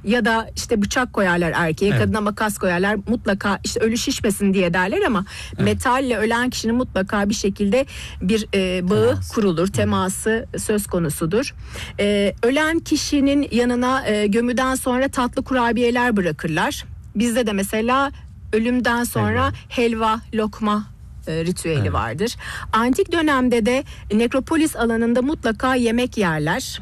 ya da işte bıçak koyarlar erkeğe, Evet. kadına makas koyarlar, mutlaka işte ölü şişmesin diye derler ama metalle ölen kişinin mutlaka bir şekilde bir bağı Temas. kurulur, teması söz konusudur. Ölen kişinin yanına gömüden sonra tatlı kurabiyeler bırakırlar. Bizde de mesela ölümden sonra helva, lokma ritüeli vardır. Antik dönemde de nekropolis alanında mutlaka yemek yerler.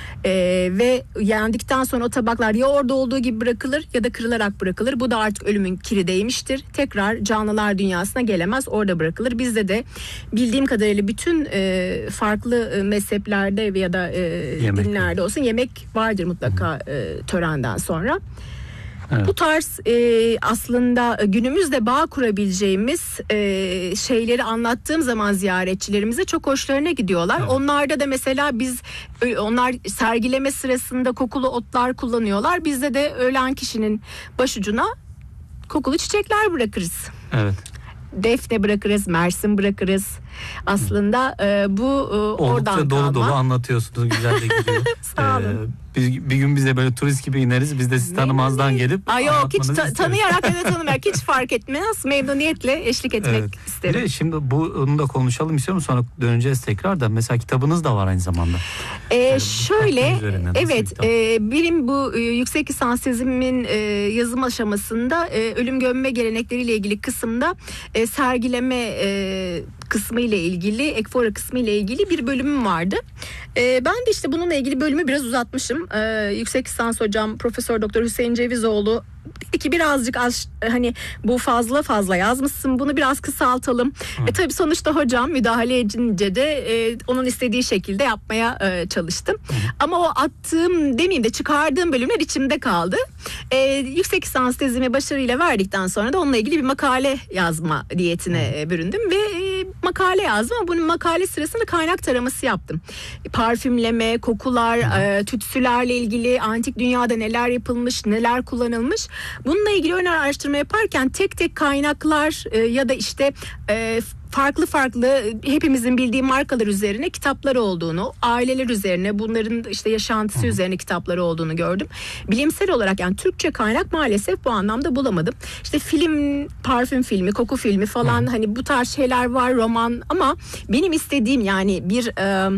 Ve yendikten sonra o tabaklar ya orada olduğu gibi bırakılır ya da kırılarak bırakılır. Bu da artık ölümün kiri değmiştir. Tekrar canlılar dünyasına gelemez, orada bırakılır. Bizde de bildiğim kadarıyla bütün farklı mezheplerde ya da dinlerde olsun yemek vardır mutlaka törenden sonra. Evet. Bu tarz aslında günümüzde bağ kurabileceğimiz şeyleri anlattığım zaman ziyaretçilerimize çok hoşlarına gidiyorlar. Evet. Onlarda da mesela onlar sergileme sırasında kokulu otlar kullanıyorlar. Bizde de ölen kişinin başucuna kokulu çiçekler bırakırız. Evet. Defne bırakırız, mersin bırakırız. Aslında bu oradan Oldukça dolu kalma. dolu anlatıyorsunuz. Güzel de gidiyor. Sağ olun. Bir gün bize böyle turist gibi ineriz. Biz de sizi tanımazdan gelip Yok, hiç anlatmanızı isteriz. tanıyarak ya da tanımayarak hiç fark etmez. Memnuniyetle eşlik etmek Evet. isterim. Bir de şimdi bunu da konuşalım istiyorum, sonra döneceğiz tekrar da. Mesela kitabınız da var aynı zamanda. Şöyle, üzerine nasıl evet, kitap? benim bu yüksek lisans tezimin yazım aşamasında ölüm gömme gelenekleriyle ilgili kısımda sergileme kısmı ile ilgili, ekfora kısmı ile ilgili bir bölümüm vardı. Ben de işte bununla ilgili bölümü biraz uzatmışım. Yüksek lisans hocam Profesör Doktor Hüseyin Cevizoğlu dedi ki birazcık hani bu fazla yazmışsın, bunu biraz kısaltalım. Tabii sonuçta hocam müdahale edince de onun istediği şekilde yapmaya çalıştım. Ama o attığım demeyeyim de çıkardığım bölümler içimde kaldı. Yüksek lisans tezimi başarıyla verdikten sonra da onunla ilgili bir makale yazma niyetine büründüm ve makale yazdım ama bunun makale sırasında kaynak taraması yaptım. Parfümleme, kokular, tütsülerle ilgili antik dünyada neler yapılmış, neler kullanılmış. Bununla ilgili ön araştırma yaparken tek tek kaynaklar ya da işte farklı hepimizin bildiği markalar üzerine kitaplar olduğunu, aileler üzerine, bunların işte yaşantısı üzerine kitapları olduğunu gördüm. Bilimsel olarak yani Türkçe kaynak maalesef bu anlamda bulamadım. İşte film, parfüm filmi, koku filmi falan hani bu tarz şeyler var, roman, ama benim istediğim yani bir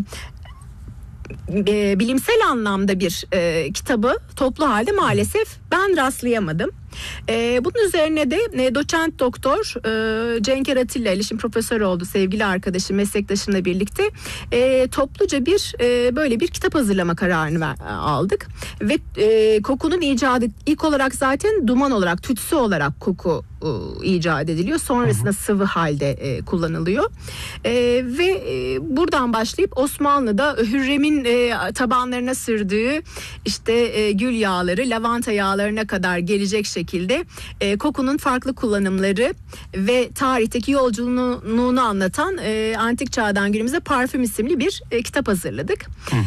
bilimsel anlamda bir kitabı toplu halde maalesef ben rastlayamadım. Bunun üzerine de doçent doktor Cenker Atilla ile şimdi profesör oldu sevgili arkadaşım, meslektaşımla birlikte topluca bir böyle bir kitap hazırlama kararını aldık ve kokunun icadı ilk olarak zaten duman olarak, tütsü olarak koku icat ediliyor. Sonrasında sıvı halde kullanılıyor. Ve buradan başlayıp Osmanlı'da Hürrem'in tabanlarına sürdüğü işte gül yağları, lavanta yağlarına kadar gelecek şekilde kokunun farklı kullanımları ve tarihteki yolculuğunu anlatan antik çağdan günümüze Parfüm isimli bir kitap hazırladık.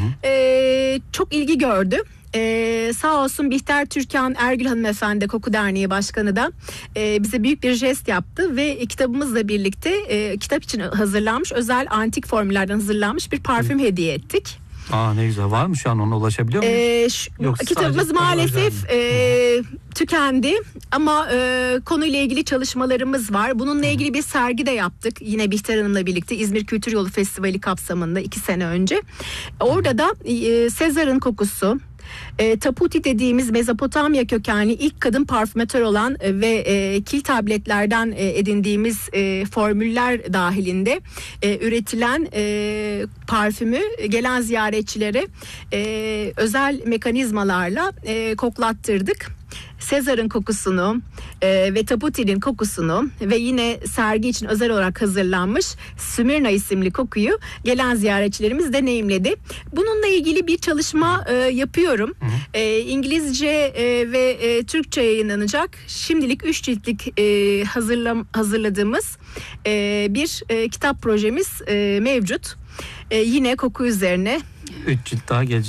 Çok ilgi gördü. Sağ olsun Bihter Türkan Ergül hanımefendi, Koku Derneği Başkanı da bize büyük bir jest yaptı ve kitabımızla birlikte kitap için hazırlanmış özel antik formüllerden hazırlanmış bir parfüm hediye ettik. Ne güzel. Var mı şu an, ona ulaşabiliyor muyuz? Kitabımız maalesef tükendi ama konuyla ilgili çalışmalarımız var. Bununla ilgili bir sergi de yaptık. Yine Bihter Hanım'la birlikte İzmir Kültür Yolu Festivali kapsamında 2 sene önce. Orada da Sezar'ın kokusu, Taputi dediğimiz Mezopotamya kökenli ilk kadın parfümatör olan ve kil tabletlerden edindiğimiz formüller dahilinde üretilen parfümü gelen ziyaretçilere özel mekanizmalarla koklattırdık. Sezar'ın kokusunu ve Taputi'nin kokusunu ve yine sergi için özel olarak hazırlanmış Smyrna isimli kokuyu gelen ziyaretçilerimiz deneyimledi. Bununla ilgili bir çalışma yapıyorum. İngilizce ve Türkçe yayınlanacak. Şimdilik 3 ciltlik hazırladığımız bir kitap projemiz mevcut. Yine koku üzerine. 3 cilt daha gelecek.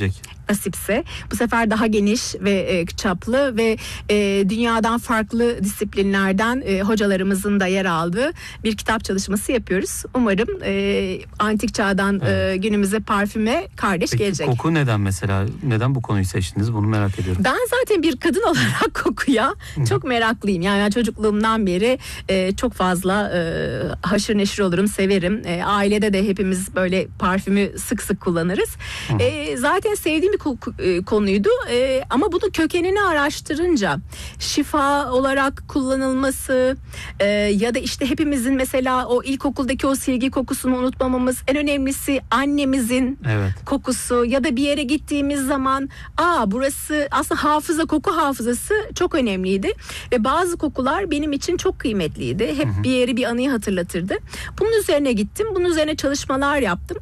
nasipse bu sefer daha geniş ve çaplı ve dünyadan farklı disiplinlerden hocalarımızın da yer aldığı bir kitap çalışması yapıyoruz. Umarım antik çağdan günümüze parfüme kardeş Peki, gelecek. koku neden mesela? Neden bu konuyu seçtiniz? Bunu merak ediyorum. Ben zaten bir kadın olarak kokuya çok meraklıyım. Yani ben çocukluğumdan beri çok fazla haşır neşir olurum, severim. Ailede de hepimiz böyle parfümü sık sık kullanırız. Zaten sevdiğim bir konuydu. Ama bunu kökenini araştırınca şifa olarak kullanılması ya da işte hepimizin mesela o ilkokuldaki o silgi kokusunu unutmamamız, en önemlisi annemizin kokusu ya da bir yere gittiğimiz zaman burası aslında koku hafızası çok önemliydi ve bazı kokular benim için çok kıymetliydi. Hep bir yeri, bir anıyı hatırlatırdı. Bunun üzerine gittim. Bunun üzerine çalışmalar yaptım.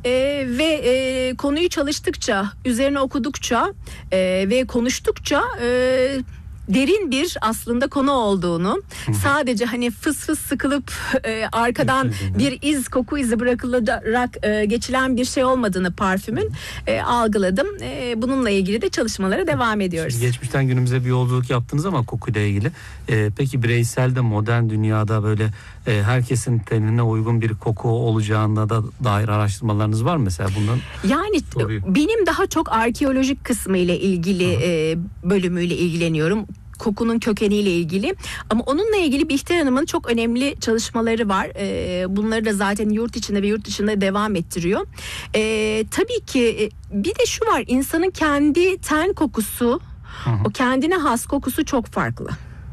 Ve konuyu çalıştıkça, üzerine okudukça ve konuştukça derin bir aslında konu olduğunu, sadece hani fıs fıs sıkılıp arkadan bir koku izi bırakılarak geçilen bir şey olmadığını parfümün algıladım. Bununla ilgili de çalışmalara devam ediyoruz. Şimdi geçmişten günümüze bir yolculuk yaptınız ama kokuyla ilgili. Peki bireysel de modern dünyada böyle herkesin tenine uygun bir koku olacağına da dair araştırmalarınız var mı mesela bundan? Yani benim daha çok arkeolojik kısmı ile ilgili bölümüyle ilgileniyorum. Kokunun kökeniyle ilgili. Ama onunla ilgili Bihter Hanım'ın çok önemli çalışmaları var. Bunları da zaten yurt içinde ve yurt dışında devam ettiriyor. Tabii ki bir de şu var. İnsanın kendi ten kokusu, o kendine has kokusu çok farklı.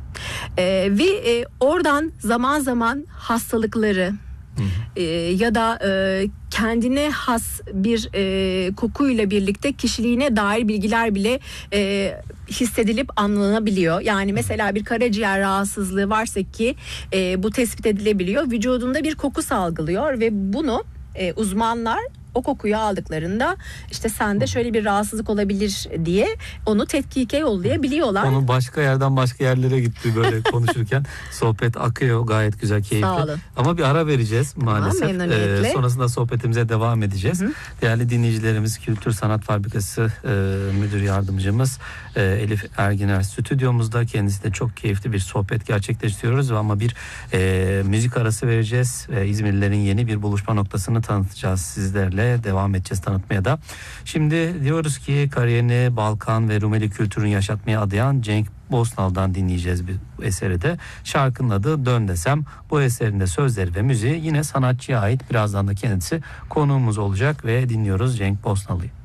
Ve oradan zaman zaman hastalıkları ya da kendine has bir kokuyla birlikte kişiliğine dair bilgiler bile hissedilip anlanabiliyor. Yani mesela bir karaciğer rahatsızlığı varsa ki bu tespit edilebiliyor. Vücudunda bir koku salgılıyor ve bunu uzmanlar o kokuyu aldıklarında işte sende şöyle bir rahatsızlık olabilir diye onu tetkike yollayabiliyorlar. Onu başka yerden başka yerlere gitti böyle konuşurken. Sohbet akıyor gayet güzel, keyifli. Sağ olun. Ama bir ara vereceğiz maalesef. Memnuniyetle. Sonrasında sohbetimize devam edeceğiz. Değerli dinleyicilerimiz, Kültür Sanat Fabrikası Müdür Yardımcımız Elif Erginer stüdyomuzda. Kendisi de çok keyifli bir sohbet gerçekleştiriyoruz ama bir müzik arası vereceğiz. İzmirlilerin yeni bir buluşma noktasını tanıtacağız sizlerle. Devam edeceğiz tanıtmaya da. Şimdi diyoruz ki kariyerini Balkan ve Rumeli kültürünü yaşatmaya adayan Cenk Bosnal'dan dinleyeceğiz bir eseri de. Şarkının adı Dön Desem. Bu eserin de sözleri ve müziği yine sanatçıya ait. Birazdan da kendisi konuğumuz olacak ve dinliyoruz Cenk Bosnal'ı.